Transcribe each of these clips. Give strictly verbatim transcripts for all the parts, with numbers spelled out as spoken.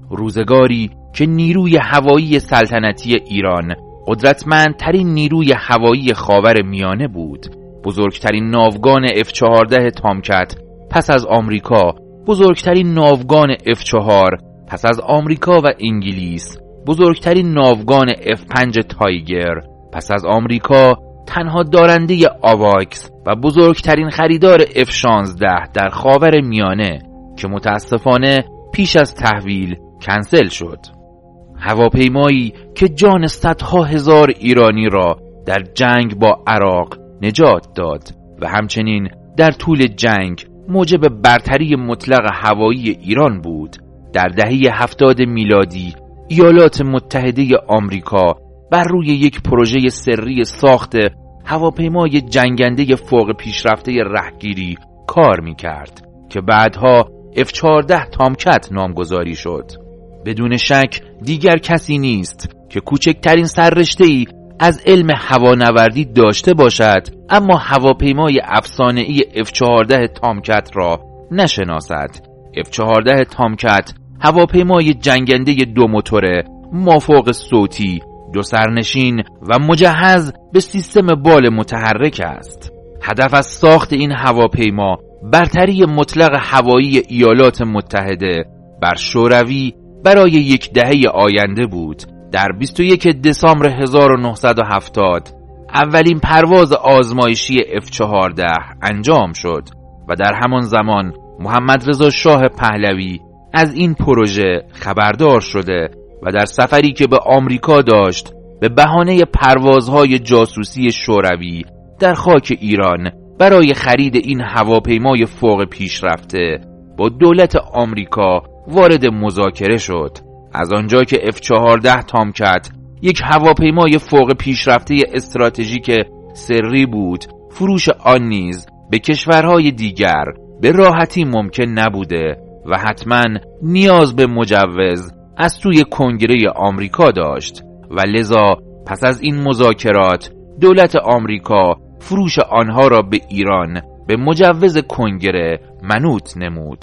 روزگاری که نیروی هوایی سلطنتی ایران قدرتمندترین نیروی هوایی خاور میانه بود. بزرگترین ناوگان اف چهارده تامکت پس از آمریکا، بزرگترین ناوگان اف چهار پس از آمریکا و انگلیس، بزرگترین ناوگان اف پنج تایگر پس از آمریکا، تنها دارنده آواکس و بزرگترین خریدار اف شانزده در خاور میانه که متاسفانه پیش از تحویل کنسل شد. هواپیمایی که جان صدها هزار ایرانی را در جنگ با عراق نجات داد و همچنین در طول جنگ موجب برتری مطلق هوایی ایران بود. در دهه هفتاد میلادی ایالات متحده آمریکا بر روی یک پروژه سری ساخت هواپیمای جنگنده فوق پیشرفته رهگیری کار می‌کرد که بعدها اف چهارده تامکت نامگذاری شد. بدون شک دیگر کسی نیست که کوچکترین سررشته‌ای از علم هوانوردی داشته باشد اما هواپیمای افسانه‌ای اف چهارده تامکت را نشناسد. اف چهارده تامکت هواپیمای جنگنده دو موتور، مافوق صوتی، دو سرنشین و مجهز به سیستم بال متحرک است. هدف از ساخت این هواپیما برتری مطلق هوایی ایالات متحده بر شوروی برای یک دهه آینده بود. در بیست و یک دسامبر هزار و نهصد و هفتاد اولین پرواز آزمایشی اف چهارده انجام شد و در همان زمان محمد رضا شاه پهلوی از این پروژه خبردار شده و در سفری که به آمریکا داشت به بهانه پروازهای جاسوسی شوروی در خاک ایران برای خرید این هواپیمای فوق پیشرفته با دولت آمریکا وارد مذاکره شد. از آنجا که اف چهارده تامکت یک هواپیمای فوق پیشرفته استراتژیک سری بود، فروش آن نیز به کشورهای دیگر به راحتی ممکن نبوده و حتما نیاز به مجوز از سوی کنگره آمریکا داشت و لذا پس از این مذاکرات دولت آمریکا فروش آنها را به ایران به مجوز کنگره منوط نمود.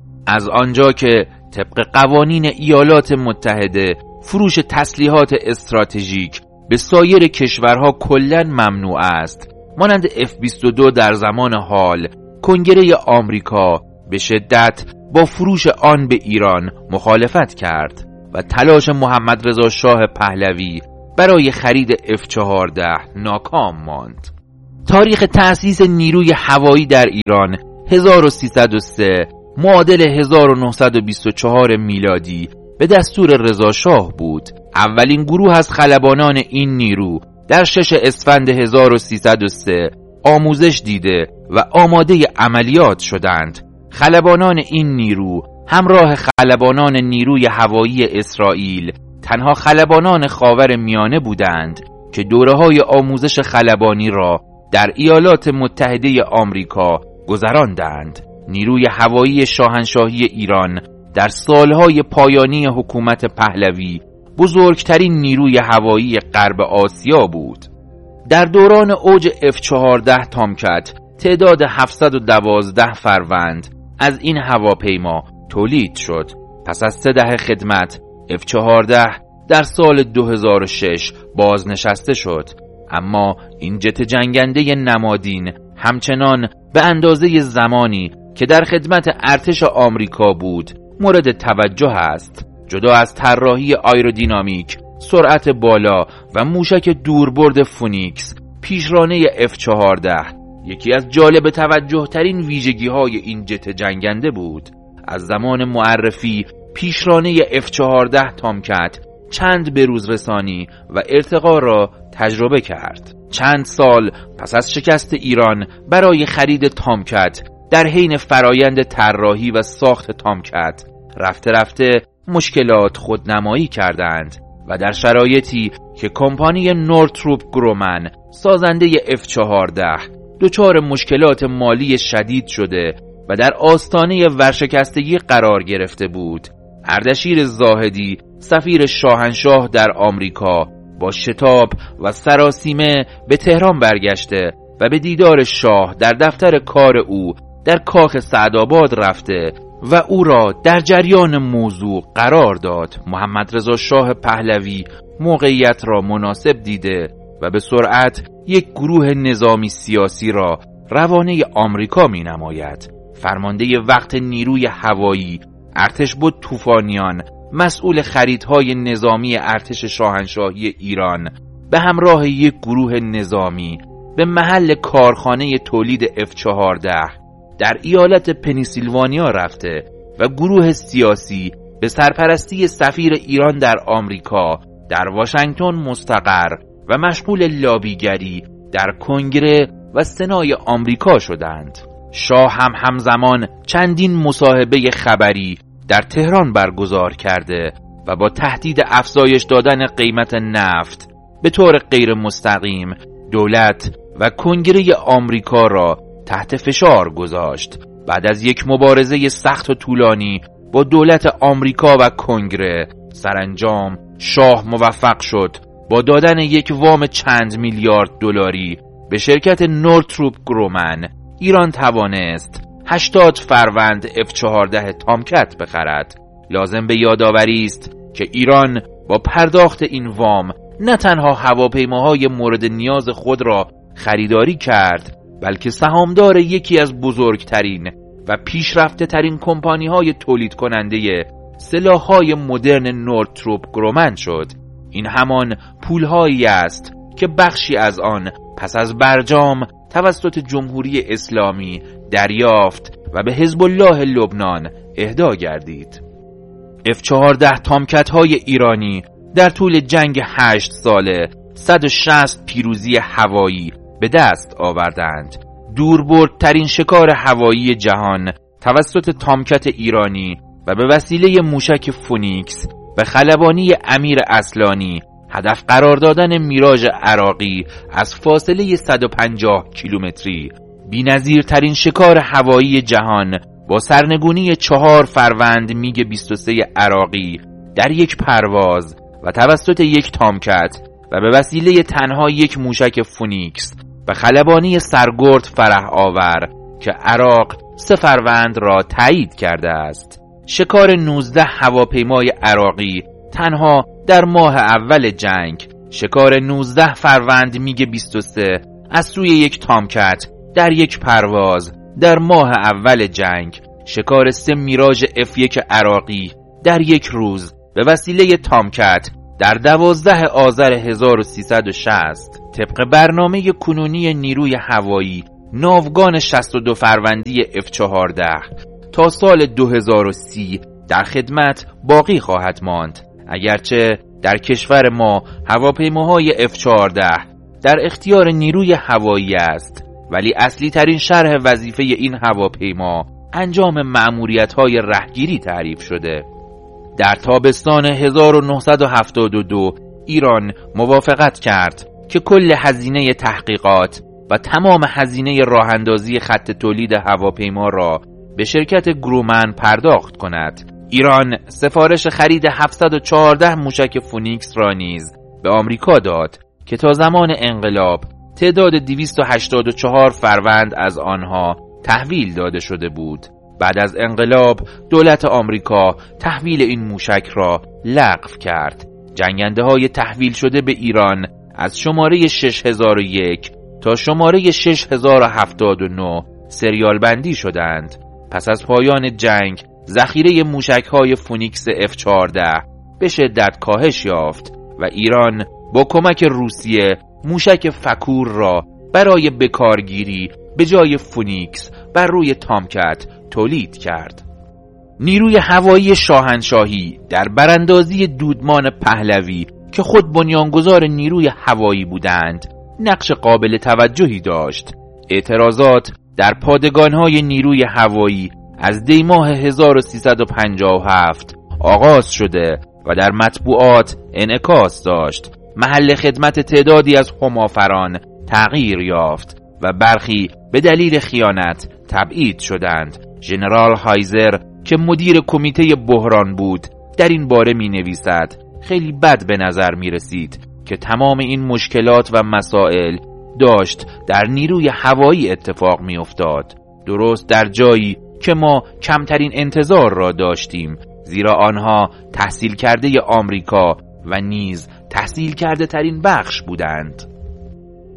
از آنجا که طبق قوانین ایالات متحده فروش تسلیحات استراتژیک به سایر کشورها کلاً ممنوع است، مانند اف بیست و دو در زمان حال کنگره آمریکا به شدت با فروش آن به ایران مخالفت کرد و تلاش محمد رضا شاه پهلوی برای خرید اف چهارده ناکام ماند. تاریخ تأسیس نیروی هوایی در ایران هزار و سیصد و سه معادل هزار و نهصد و بیست و چهار میلادی به دستور رضا شاه بود. اولین گروه از خلبانان این نیرو در شش اسفند هزار و سیصد و سه آموزش دیده و آماده عملیات شدند. خلبانان این نیرو همراه خلبانان نیروی هوایی اسرائیل تنها خلبانان خاور میانه بودند که دوره‌های آموزش خلبانی را در ایالات متحده آمریکا گذراندند. نیروی هوایی شاهنشاهی ایران در سالهای پایانی حکومت پهلوی بزرگترین نیروی هوایی غرب آسیا بود. در دوران اوج اف چهارده تامکت تعداد هفتصد و دوازده فروند از این هواپیما تولید شد. پس از سه دهه خدمت اف چهارده در سال دو هزار و شش بازنشسته شد، اما این جت جنگنده نمادین همچنان به اندازه زمانی که در خدمت ارتش آمریکا بود مورد توجه است. جدا از طراحی آیرودینامیک، سرعت بالا و موشک دوربرد فونیکس، پیشرانه اف چهارده یکی از جالب توجه ترین ویژگی های این جت جنگنده بود. از زمان معرفی پیشرانه اف چهارده تامکت چند بروز رسانی و ارتقا را تجربه کرد. چند سال پس از شکست ایران برای خرید تامکت، در حین فرایند طراحی و ساخت تامکت رفته رفته مشکلات خودنمایی کردند و در شرایطی که کمپانی نورتروپ گرومن سازنده اف چهارده دچار مشکلات مالی شدید شده و در آستانه ورشکستگی قرار گرفته بود، اردشیر زاهدی سفیر شاهنشاه در آمریکا با شتاب و سراسیمه به تهران برگشته و به دیدار شاه در دفتر کار او در کاخ سعدآباد رفته و او را در جریان موضوع قرار داد. محمد رضا شاه پهلوی موقعیت را مناسب دیده و به سرعت یک گروه نظامی سیاسی را روانه آمریکا می نماید. فرمانده وقت نیروی هوایی ارتشبد طوفانیان، مسئول خریدهای نظامی ارتش شاهنشاهی ایران، به همراه یک گروه نظامی به محل کارخانه تولید اف چهارده در ایالت پنیسیلوانیا رفته و گروه سیاسی به سرپرستی سفیر ایران در آمریکا در واشنگتن مستقر و مشغول لابیگری در کنگره و سنای آمریکا شدند. شاه هم همزمان چندین مصاحبه خبری در تهران برگزار کرده و با تهدید افزایش دادن قیمت نفت به طور غیر مستقیم دولت و کنگره آمریکا را تحت فشار گذاشت. بعد از یک مبارزه سخت و طولانی با دولت آمریکا و کنگره، سرانجام شاه موفق شد با دادن یک وام چند میلیارد دلاری به شرکت نورتروپ گرومن ایران توانست هشتاد فروند اف چهارده تامکت بخرد. لازم به یادآوری است که ایران با پرداخت این وام نه تنها هواپیماهای مورد نیاز خود را خریداری کرد، بلکه سهامدار یکی از بزرگترین و پیشرفته ترین کمپانی های تولید کننده سلاح های مدرن نورتروپ گرومن شد. این همان پولهایی است که بخشی از آن پس از برجام توسط جمهوری اسلامی دریافت و به حزب الله لبنان اهدا گردید. اف چهارده تامکت های ایرانی در طول جنگ هشت ساله صد و شصت پیروزی هوایی به دست آوردند. دوربردترین شکار هوایی جهان توسط تامکت ایرانی و به وسیله موشک فونیکس به خلبانی امیر اصلانی هدف قرار دادن میراژ عراقی از فاصله صد و پنجاه کیلومتری، بی‌نظیرترین شکار هوایی جهان با سرنگونی چهار فروند میگ بیست و سه عراقی در یک پرواز و توسط یک تامکت و به وسیله تنها یک موشک فونیکس و خلبانی سرگرد فرح آور که عراق سه فروند را تایید کرده است. شکار نوزده هواپیمای عراقی تنها در ماه اول جنگ، شکار نوزده فروند میگ بیست و سه از سوی یک تامکت در یک پرواز در ماه اول جنگ، شکار سه میراژ اف یک عراقی در یک روز به وسیله تامکت در دوازده آذر هزار و سیصد و شصت. طبق برنامه کنونی نیروی هوایی، ناوگان شصت و دو فروندی اف چهارده تا سال دو هزار و سی در خدمت باقی خواهد ماند. اگرچه در کشور ما هواپیماهای اف چهارده در اختیار نیروی هوایی است، ولی اصلی ترین شرح وظیفه این هواپیما انجام مأموریت‌های رهگیری تعریف شده. در تابستان هزار و نهصد و هفتاد و دو ایران موافقت کرد که کل هزینه تحقیقات و تمام هزینه راه‌اندازی خط تولید هواپیما را به شرکت گرومن پرداخت کند. ایران سفارش خرید هفتصد و چهارده موشک فونیکس را نیز به آمریکا داد که تا زمان انقلاب تعداد دویست و هشتاد و چهار فروند از آنها تحویل داده شده بود. بعد از انقلاب دولت آمریکا تحویل این موشک را لغو کرد. جنگنده های تحویل شده به ایران از شماره شش هزار و یک تا شماره شش هزار و هفتاد و نه سریال بندی شدند. پس از پایان جنگ ذخیره موشک های فونیکس اف چهارده به شدت کاهش یافت و ایران با کمک روسیه موشک فکور را برای بکارگیری به جای فونیکس بر روی تامکت تولید کرد. نیروی هوایی شاهنشاهی در براندازی دودمان پهلوی که خود بنیانگذار نیروی هوایی بودند نقش قابل توجهی داشت. اعتراضات در پادگان‌های نیروی هوایی از دی ماه هزار و سیصد و پنجاه و هفت آغاز شده و در مطبوعات انعکاس داشت. محل خدمت تعدادی از همافران تغییر یافت و برخی به دلیل خیانت تبعید شدند. ژنرال هایزر که مدیر کمیته بحران بود در این باره می نویسد خیلی بد به نظر می رسید که تمام این مشکلات و مسائل داشت در نیروی هوایی اتفاق می افتاد. درست در جایی که ما کمترین انتظار را داشتیم، زیرا آنها تحصیل کرده آمریکا و نیز تحصیل کرده ترین بخش بودند.